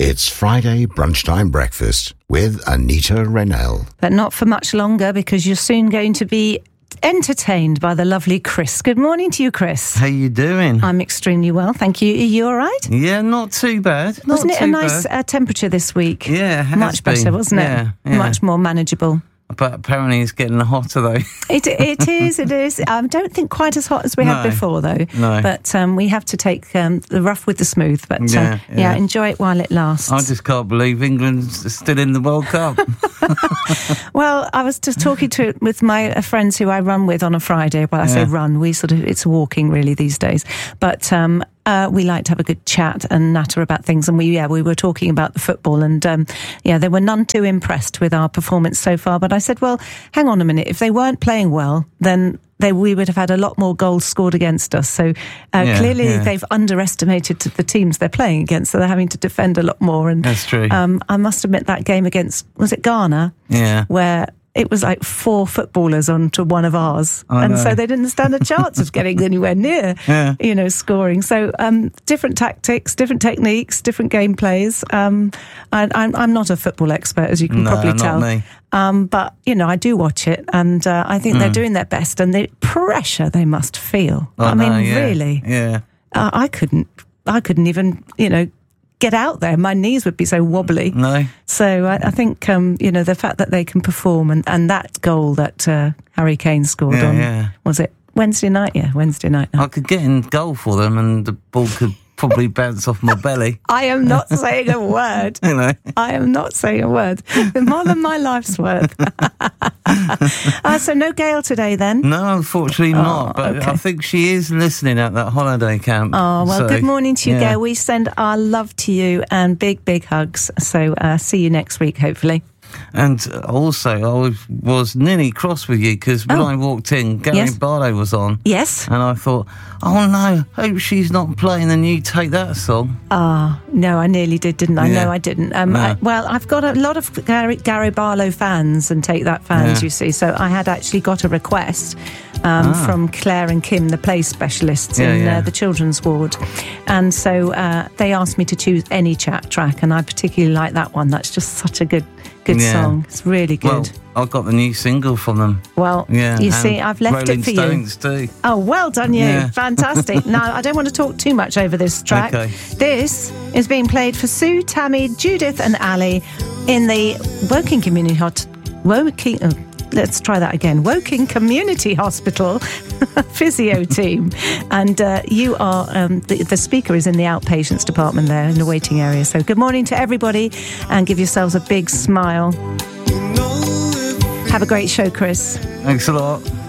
It's Friday Brunchtime Breakfast with Anita Rennell. But not for much longer, because you're soon going to be entertained by the lovely Chris. Good morning to you, Chris. How you doing? I'm extremely well, thank you. Are you all right? Yeah, not too bad. Wasn't it a nice temperature this week? Yeah, it has much been. better, wasn't it? Yeah. Much more manageable. But apparently it's getting hotter, though. It is. I don't think quite as hot as we had before, though. No. But we have to take the rough with the smooth. But yeah, enjoy it while it lasts. I just can't believe England's still in the World Cup. Well, I was just talking with my friends who I run with on a Friday. Well, I say run. It's walking really these days. But we like to have a good chat and natter about things, and we were talking about the football, and they were none too impressed with our performance so far. But I said, well, hang on a minute, if they weren't playing well, then we would have had a lot more goals scored against us. So clearly they've underestimated the teams they're playing against, so they're having to defend a lot more. And that's true. I must admit, that game against, was it Ghana? Yeah. Where it was like 4 footballers onto one of ours. So they didn't stand a chance of getting anywhere near, scoring. So different tactics, different techniques, different game plays. I'm not a football expert, as you can probably tell. Not me. But, I do watch it, and I think they're doing their best, and the pressure they must feel. Really. Yeah. I couldn't even, get out there. My knees would be so wobbly. No. So I think, the fact that they can perform, and that goal that Harry Kane scored was it Wednesday night? Yeah, Wednesday night. I could get in goal for them and the ball could probably bounce off my belly. I am not saying a word. I am not saying a word. More than my life's worth. So no Gail today then? No, unfortunately not. But okay. I think she is listening at that holiday camp. Oh, well, good morning to you, Gail. We send our love to you and big, big hugs. So see you next week, hopefully. And also, I was nearly cross with you because when I walked in, Gary Barlow was on. Yes. And I thought, oh no, hope she's not playing the new Take That song. No, I nearly did, didn't I? Yeah. No, I didn't. I've got a lot of Gary Barlow fans and Take That fans, you see. So I had actually got a request from Claire and Kim, the play specialists in the children's ward. And so they asked me to choose any track, and I particularly like that one. That's just such a good song. It's really good. Well, I got the new single from them. Well, you see, I've left Rolling it for Stones too. Oh, well done you. Yeah. Fantastic. Now, I don't want to talk too much over this track. Okay. This is being played for Sue, Tammy, Judith and Ali in the Woking Community Let's try that again. Woking Community Hospital physio team. And you are, the speaker is in the outpatients department there in the waiting area. So good morning to everybody and give yourselves a big smile. Have a great show, Chris. Thanks a lot.